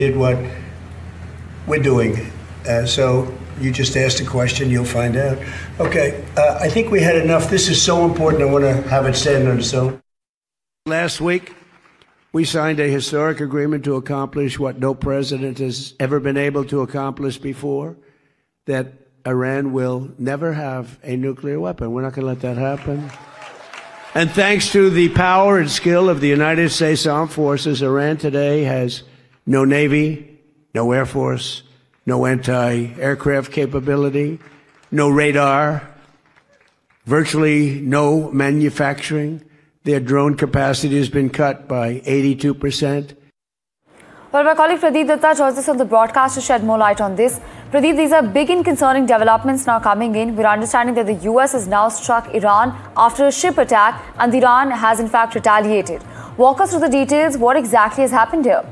did what we're doing. So you just asked a question, you'll find out. Okay, I think we had enough. This is so important, I want to have it stand on its own. Last week, we signed a historic agreement to accomplish what no president has ever been able to accomplish before, that Iran will never have a nuclear weapon. We're not going to let that happen. And thanks to the power and skill of the United States Armed Forces, Iran today has no Navy, no Air Force, no anti-aircraft capability, no radar, virtually no manufacturing. Their drone capacity has been cut by 82%. Well, my colleague Pradeep Datta joins us on the broadcast to shed more light on this. Pradeep, these are big and concerning developments now coming in. We're understanding that the US has now struck Iran after a ship attack, and Iran has in fact retaliated. Walk us through the details. What exactly has happened here?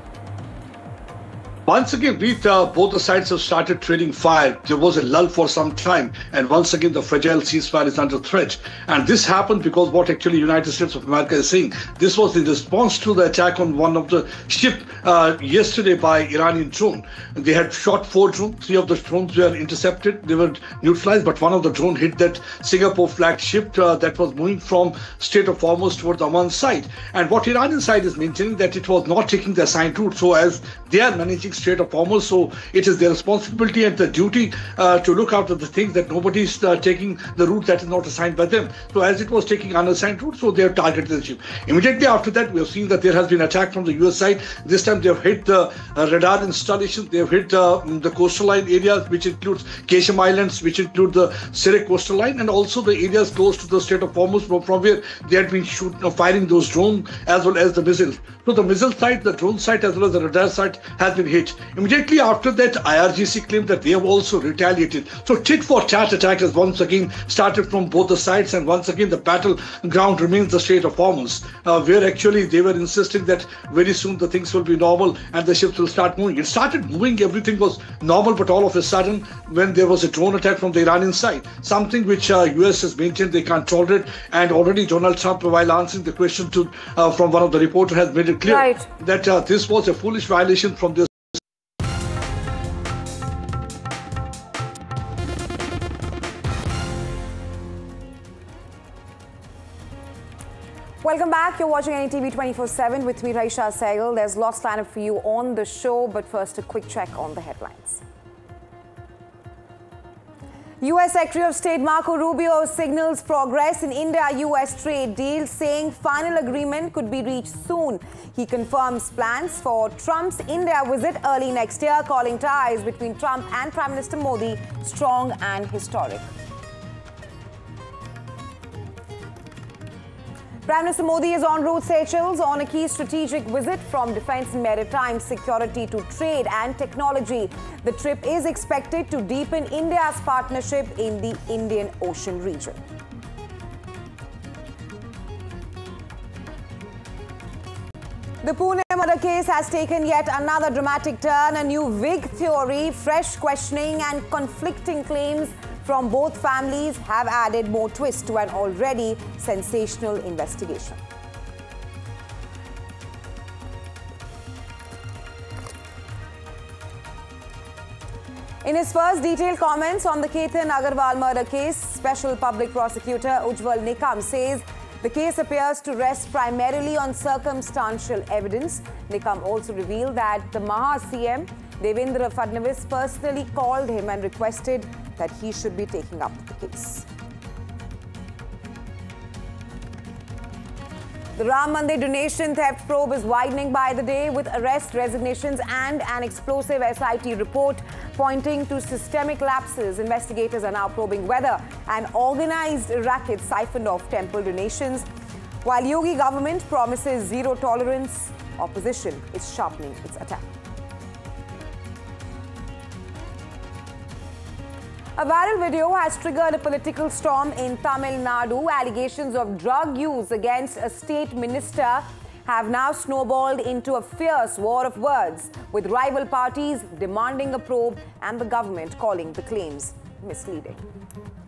Once again, both the sides have started trading fire. There was a lull for some time, and once again, the fragile ceasefire is under threat. And this happened because what actually United States of America is saying, this was in response to the attack on one of the ship yesterday by Iranian drone. They had shot 4 drones. 3 of the drones were intercepted. They were neutralized, but one of the drones hit that Singapore flagged ship that was moving from Strait of Hormuz towards Oman side. And what Iranian side is maintaining that it was not taking the assigned route. So as they are managing Strait of Hormuz, so it is their responsibility and the duty to look after the things that nobody is taking the route that is not assigned by them. So as it was taking unassigned route, so they have targeted the ship. Immediately after that, we have seen that there has been attack from the US side. This time they have hit the radar installations, they have hit the coastal line areas, which includes Qasem Islands, which include the Sirak coastal line, and also the areas close to the Strait of Hormuz from where they had been firing those drones as well as the missiles. So the missile site, the drone site, as well as the radar site has been hit. Immediately after that, IRGC claimed that they have also retaliated. So tit for tat attack has once again started from both the sides, and once again the battleground remains the Strait of Hormuz, where actually they were insisting that very soon the things will be normal and the ships will start moving. It started moving, everything was normal, but all of a sudden, when there was a drone attack from the Iranian side, something which US has maintained they can't tolerate, and already Donald Trump, while answering the question from one of the reporters, has made it clear that this was a foolish violation from this. Welcome back. You're watching NETV 24/7 with me, Raisha Sehgal. There's lots lined up for you on the show, but first a quick check on the headlines. US Secretary of State Marco Rubio signals progress in India-US trade deal, saying final agreement could be reached soon. He confirms plans for Trump's India visit early next year, calling ties between Trump and Prime Minister Modi strong and historic. Prime Minister Modi is en route Seychelles on a key strategic visit, from defence and maritime security to trade and technology. The trip is expected to deepen India's partnership in the Indian Ocean region. The Pune murder case has taken yet another dramatic turn. A new wig theory, fresh questioning and conflicting claims from both families have added more twist to an already sensational investigation. In his first detailed comments on the Ketan Agarwal murder case, Special Public Prosecutor Ujjwal Nikam says the case appears to rest primarily on circumstantial evidence. Nikam also revealed that the Maha CM Devendra Fadnavis personally called him and requested that he should be taking up the case. The Ram Mandir donation theft probe is widening by the day, with arrest, resignations and an explosive SIT report pointing to systemic lapses. Investigators are now probing whether an organized racket siphoned off temple donations. While Yogi government promises zero tolerance, opposition is sharpening its attack. A viral video has triggered a political storm in Tamil Nadu. Allegations of drug use against a state minister have now snowballed into a fierce war of words, with rival parties demanding a probe and the government calling the claims misleading.